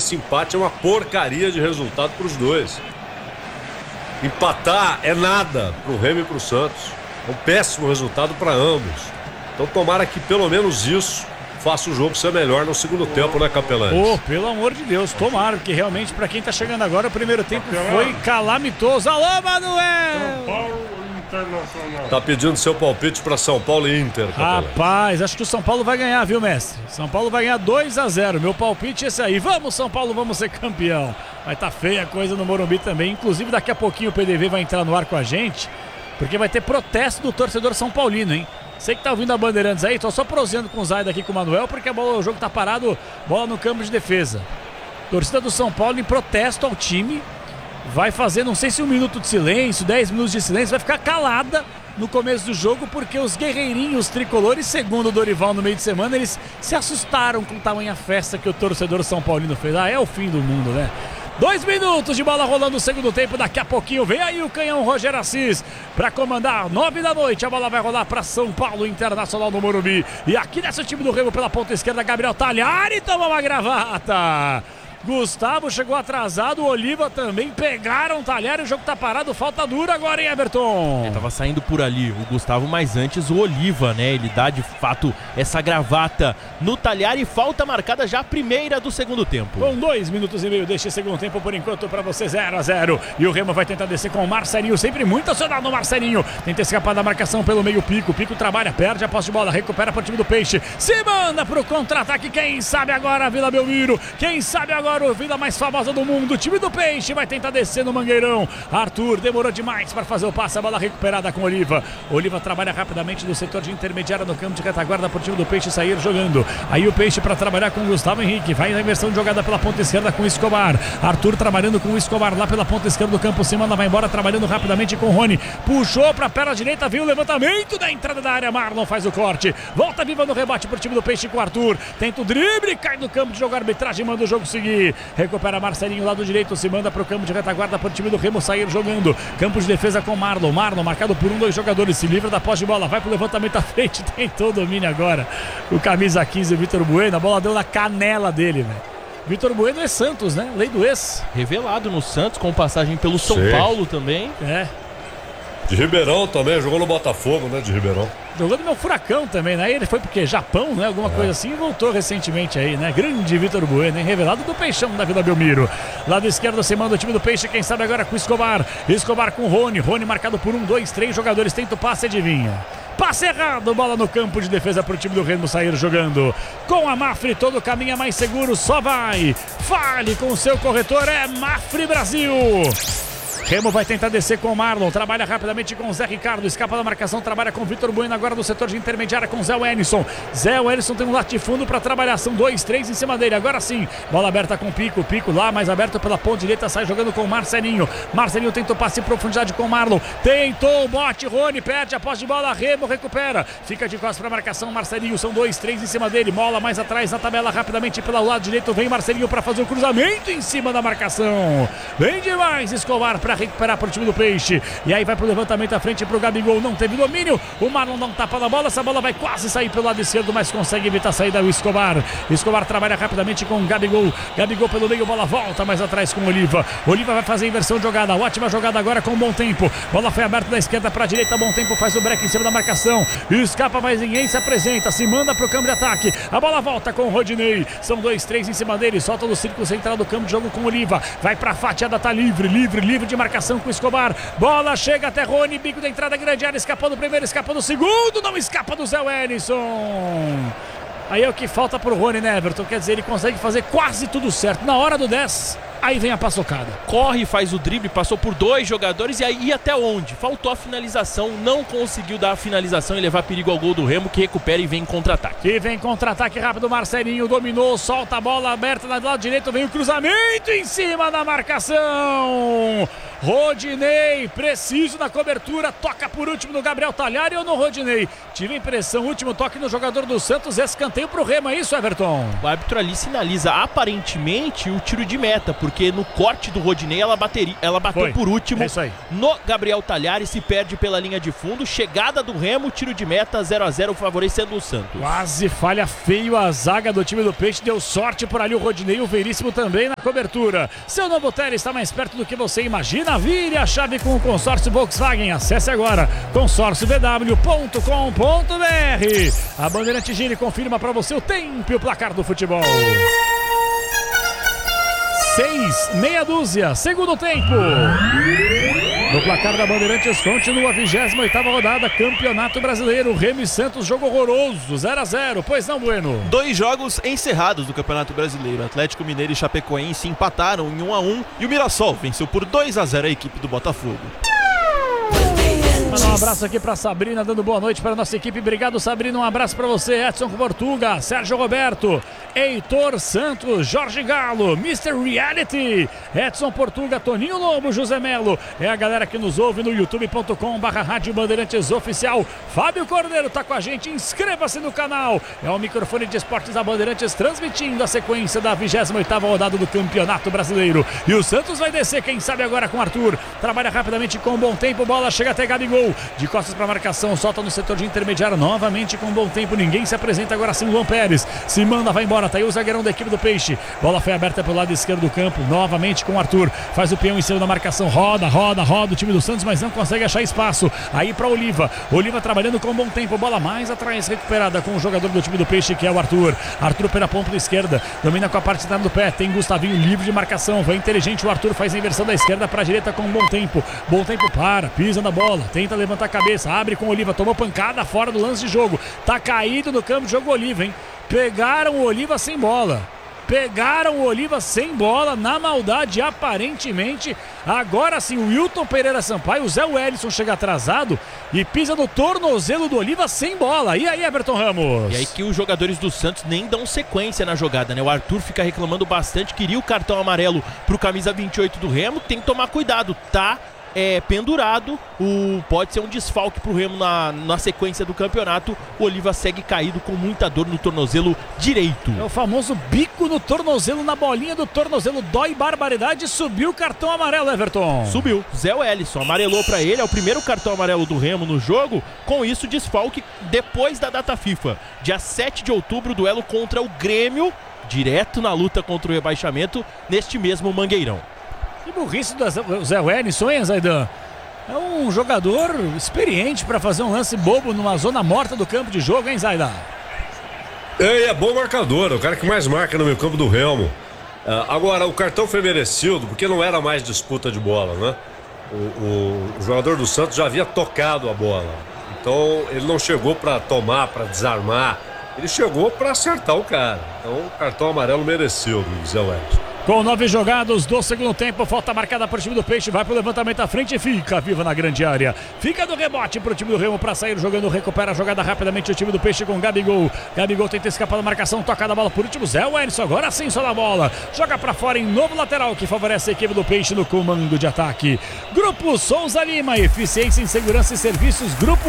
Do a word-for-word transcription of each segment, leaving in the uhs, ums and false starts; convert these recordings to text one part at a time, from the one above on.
esse empate é uma porcaria de resultado para os dois. Empatar é nada pro Remo e pro Santos. É um péssimo resultado para ambos. Então tomara que pelo menos isso faça o jogo ser melhor no segundo tempo, né, Capelani? Oh, pelo amor de Deus, tomara, porque realmente para quem tá chegando agora, o primeiro tempo foi calamitoso. Alô, Manuel! Tá pedindo seu palpite para São Paulo e Inter, Capelani. Rapaz, acho que o São Paulo vai ganhar, viu, mestre? São Paulo vai ganhar dois a zero. Meu palpite é esse aí. Vamos, São Paulo, vamos ser campeão. Vai tá feia a coisa no Morumbi também. Inclusive, daqui a pouquinho o P D V vai entrar no ar com a gente, porque vai ter protesto do torcedor São Paulino, hein? Sei que tá ouvindo a Bandeirantes aí, tô só prosseando com o Zaida aqui com o Manuel, porque a bola, o jogo tá parado, bola no campo de defesa. Torcida do São Paulo em protesto ao time. Vai fazer, não sei se um minuto de silêncio, dez minutos de silêncio, vai ficar calada no começo do jogo, porque os guerreirinhos tricolores, segundo o Dorival no meio de semana, eles se assustaram com tamanha festa que o torcedor São Paulino fez. Ah, é o fim do mundo, né? Dois minutos de bola rolando no segundo tempo, daqui a pouquinho vem aí o canhão Roger Assis para comandar. Nove da noite, a bola vai rolar para São Paulo Internacional no Morumbi. E aqui nesse time do Remo pela ponta esquerda, Gabriel Talhari toma uma gravata. Gustavo chegou atrasado, o Oliva também, pegaram o Talhari, o jogo tá parado, falta dura agora, hein, Everton? É, tava saindo por ali o Gustavo, mas antes o Oliva, né, ele dá de fato essa gravata no Talhari, falta marcada já a primeira do segundo tempo. Com dois minutos e meio deste segundo tempo, por enquanto pra você zero a zero, e o Remo vai tentar descer com o Marcelinho, sempre muito acionado no Marcelinho, tenta escapar da marcação pelo meio Pico, Pico trabalha, perde a posse de bola, recupera pro time do Peixe, se manda pro contra-ataque, quem sabe agora a Vila Belmiro, quem sabe agora a vida mais famosa do mundo, o time do Peixe vai tentar descer no Mangueirão. Arthur demorou demais para fazer o passe, a bola recuperada com Oliva. Oliva trabalha rapidamente no setor de intermediária no campo de retaguarda para o time do Peixe sair jogando. Aí o Peixe para trabalhar com o Gustavo Henrique, vai na inversão de jogada pela ponta esquerda com o Escobar. Arthur trabalhando com o Escobar lá pela ponta esquerda do campo, se manda, vai embora trabalhando rapidamente com o Rony. Puxou para a perna direita, viu o levantamento da entrada da área, Marlon faz o corte. Volta viva no rebate para o time do Peixe com o Arthur. Tenta o drible, cai no campo de jogo, a arbitragem manda o jogo seguir. Recupera Marcelinho, lado direito, se manda para o campo de retaguarda para o time do Remo sair jogando. Campo de defesa com Marlon. Marlon marcado por um, dois jogadores, se livra da posse de bola, vai pro levantamento à frente, tentou o domínio agora. O camisa quinze, o Vitor Bueno, a bola deu na canela dele, velho. Vitor Bueno é Santos, né? Lei do ex. Revelado no Santos, com passagem pelo São Sim. Paulo também. É. De Ribeirão também, jogou no Botafogo, né? De Ribeirão. Jogou no meu Furacão também, né? Ele foi porque Japão, né? Alguma é. coisa assim, e voltou recentemente aí, né? Grande Vitor Bueno, hein? Revelado do Peixão da Vila Belmiro. Lado esquerdo, se manda o time do Peixe, quem sabe agora com o Escobar. Escobar com o Rony. Rony marcado por um, dois, três jogadores. Tenta o passe, adivinha. Passe errado, bola no campo de defesa para o time do Remo sair jogando. Com a Mafre, todo caminho é mais seguro, só vai. Fale com o seu corretor, é Mafre Brasil. Remo vai tentar descer com o Marlon, trabalha rapidamente com o Zé Ricardo, escapa da marcação, trabalha com o Vitor Bueno agora no setor de intermediária com o Zé Wellison. Zé Wellison tem um latifundo para trabalhar, são dois, três em cima dele, agora sim, bola aberta com o Pico, Pico lá, mais aberto pela ponta direita, sai jogando com o Marcelinho. Marcelinho tentou passe em profundidade com o Marlon, tentou o bote, Rony perde a posse de bola, Remo recupera, fica de costas para a marcação, Marcelinho, são dois, três em cima dele, bola mais atrás na tabela, rapidamente pelo lado direito, vem Marcelinho para fazer o cruzamento em cima da marcação, vem demais Escobar para recuperar para o time do Peixe, e aí vai pro levantamento à frente pro Gabigol, não teve domínio, o Marlon dá um tapa na bola, essa bola vai quase sair pelo lado esquerdo, mas consegue evitar a saída do Escobar. Escobar trabalha rapidamente com o Gabigol, Gabigol pelo meio, bola volta mais atrás com o Oliva, Oliva vai fazer a inversão de jogada, ótima jogada agora com Bom Tempo, bola foi aberta da esquerda para a direita, Bom Tempo faz o break em cima da marcação, escapa, mas ninguém se apresenta, se manda pro campo de ataque, a bola volta com o Rodinei, são dois, três em cima dele, solta no círculo central do campo de jogo com o Oliva, vai pra fatiada, tá livre, livre, livre de marcação com o Escobar, bola chega até Rony, bico da entrada, grande área, escapou do primeiro, escapou do segundo, não escapa do Zé Wellison. Aí é o que falta pro Rony, né, Everton? Quer dizer, ele consegue fazer quase tudo certo, na hora do dez, aí vem a paçocada. Corre, faz o drible, passou por dois jogadores e aí ia até onde? Faltou a finalização, não conseguiu dar a finalização e levar perigo ao gol do Remo, que recupera e vem em contra-ataque. E vem contra-ataque rápido, Marcelinho dominou, solta a bola aberta do lado direito, vem o cruzamento em cima da marcação. Rodinei, preciso na cobertura, toca por último no Gabriel Talhari ou no Rodinei? Tive a impressão, último toque no jogador do Santos, escanteio pro Remo, é isso, Everton? O árbitro ali sinaliza aparentemente o tiro de meta, porque no corte do Rodinei ela, bateria, ela bateu Foi. por último É isso aí. no Gabriel Talhari, se perde pela linha de fundo, chegada do Remo, tiro de meta, zero a zero favorecendo o Santos. Quase falha feio a zaga do time do Peixe, deu sorte por ali o Rodinei, o Veríssimo também na cobertura. Seu novo Tele está mais perto do que você imagina, vire a chave com o consórcio Volkswagen, acesse agora consórcio b w ponto com ponto b r. A Bandeirante Gire confirma para você o tempo e o placar do futebol. Seis, meia dúzia, segundo tempo. No placar da Bandeirantes continua a vigésima oitava rodada, Campeonato Brasileiro, Remo e Santos, jogo horroroso, zero a zero, pois não, Bueno? Dois jogos encerrados do Campeonato Brasileiro. Atlético Mineiro e Chapecoense empataram em um a um e o Mirassol venceu por dois a zero a equipe do Botafogo. Mandar um abraço aqui pra Sabrina, dando boa noite para nossa equipe. Obrigado, Sabrina. Um abraço para você, Edson Portuga, Sérgio Roberto, Heitor Santos, Jorge Galo, mister Reality, Edson Portuga, Toninho Lobo, José Melo. É a galera que nos ouve no youtube ponto com barra Rádio Bandeirantes Oficial. Fábio Cordeiro tá com a gente, inscreva-se no canal. É o microfone de esportes da Bandeirantes transmitindo a sequência da vigésima oitava rodada do Campeonato Brasileiro. E o Santos vai descer, quem sabe agora com o Arthur. Trabalha rapidamente com bom tempo, bola chega até Gabigol. De costas para marcação, solta no setor de intermediário novamente com bom tempo, ninguém se apresenta agora sim. Luan Pérez se manda, vai embora, tá aí o zagueirão da equipe do Peixe, bola foi aberta pelo lado esquerdo do campo, novamente com o Arthur, faz o peão em cima da marcação, roda, roda, roda o time do Santos, mas não consegue achar espaço, aí para Oliva, Oliva trabalhando com bom tempo, bola mais atrás, recuperada com o jogador do time do Peixe que é o Arthur, Arthur pela ponta esquerda, domina com a parte do pé, tem Gustavinho livre de marcação, vai inteligente, o Arthur faz a inversão da esquerda para a direita com bom tempo, bom tempo para, pisa na bola, tenta levantar a cabeça, abre com o Oliva, tomou pancada fora do lance de jogo, tá caído no campo de jogo Oliva, hein? Pegaram o Oliva sem bola, pegaram o Oliva sem bola, na maldade aparentemente, agora sim o Wilton Pereira Sampaio, o Zé Wellison chega atrasado e pisa no tornozelo do Oliva sem bola, e aí Everton Ramos? E aí que os jogadores do Santos nem dão sequência na jogada, né? O Arthur fica reclamando bastante, queria o cartão amarelo pro camisa vinte e oito do Remo, tem que tomar cuidado, tá? É, pendurado, o, pode ser um desfalque pro Remo na, na sequência do campeonato. O Oliva segue caído com muita dor no tornozelo direito. É o famoso bico no tornozelo, na bolinha do tornozelo, dói barbaridade, subiu o cartão amarelo, Everton. Subiu, Zé Wellison amarelou pra ele, é o primeiro cartão amarelo do Remo no jogo, com isso desfalque depois da data FIFA. Dia sete de outubro, duelo contra o Grêmio, direto na luta contra o rebaixamento, neste mesmo Mangueirão. Que burrice do Zé Wellison, hein, Zaidan? É um jogador experiente para fazer um lance bobo numa zona morta do campo de jogo, hein, Zaidan? É, é bom marcador, é o cara que mais marca no meio campo do Remo. Uh, agora, o cartão foi merecido, porque não era mais disputa de bola, né? O, o, o jogador do Santos já havia tocado a bola. Então, ele não chegou para tomar, para desarmar. Ele chegou para acertar o cara. Então, o cartão amarelo merecido do Zé Wellison. Com nove jogados do segundo tempo, falta marcada para o time do Peixe, vai para o levantamento à frente e fica viva na grande área. Fica no rebote para o time do Remo para sair jogando, recupera a jogada rapidamente o time do Peixe com Gabigol. Gabigol tenta escapar da marcação, toca da bola por último, Zé Wellison, agora sim só na bola. Joga para fora em novo lateral que favorece a equipe do Peixe no comando de ataque. Grupo Souza Lima, eficiência em segurança e serviços, Grupo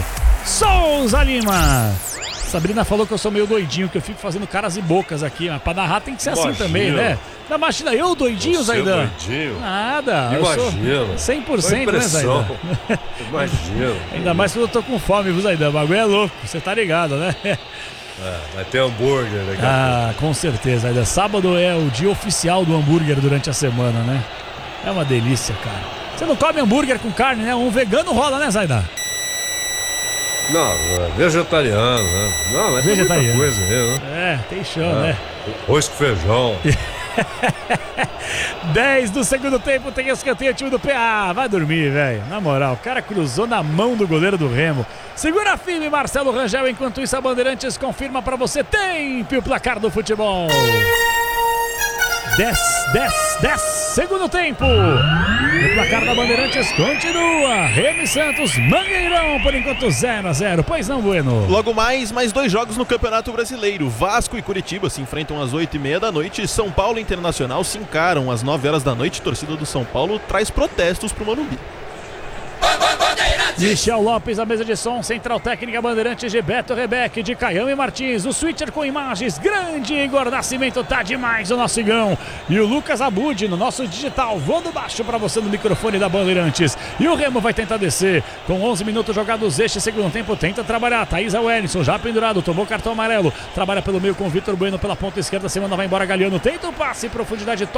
Souza Lima. Sabrina falou que eu sou meio doidinho, que eu fico fazendo caras e bocas aqui, mas pra narrar tem que ser Imagina. assim também, né? Imagina eu doidinho, Zaidan? Doidinho? Nada, Imagina. eu sou cem por cento, né, Zaidan? Imagina. Ainda mais quando eu tô com fome, viu, Zaidan? O bagulho é louco, você tá ligado, né? É, vai ter hambúrguer daqui a Ah, com certeza, Zaidan. Sábado é o dia oficial do hambúrguer durante a semana, né? É uma delícia, cara. Você não come hambúrguer com carne, né? Um vegano rola, né, Zaidan? Não, é vegetariano, né? Não, mas Vegetariano. tem muita coisa aí, né? É, tem chão, É. né? Arroz com feijão. dez do segundo tempo, tem escanteio, time do P A. Vai dormir, velho. Na moral, o cara cruzou na mão do goleiro do Remo. Segura firme, Marcelo Rangel. Enquanto isso, a Bandeirantes confirma pra você tempo e o placar do futebol. dez, dez, dez, segundo tempo. O placar da Bandeirantes continua. Remy Santos, Mangueirão, por enquanto zero a zero. Pois não, Bueno? Logo mais, mais dois jogos no Campeonato Brasileiro. Vasco e Curitiba se enfrentam às oito e meia da noite. São Paulo e Internacional se encaram às nove horas da noite. Torcida do São Paulo traz protestos pro Morumbi. Michel Lopes, a mesa de som, central técnica Bandeirantes de Beto Rebeque, de Caião e Martins, o switcher com imagens, grande Igor Nascimento, tá demais o nosso Igão. E o Lucas Abud no nosso digital, voando baixo pra você no microfone da Bandeirantes. E o Remo vai tentar descer, com onze minutos jogados este segundo tempo, tenta trabalhar, Thaís Wellington já pendurado, tomou cartão amarelo, trabalha pelo meio com o Vitor Bueno pela ponta esquerda, semana vai embora Galeano, tenta o passe em profundidade,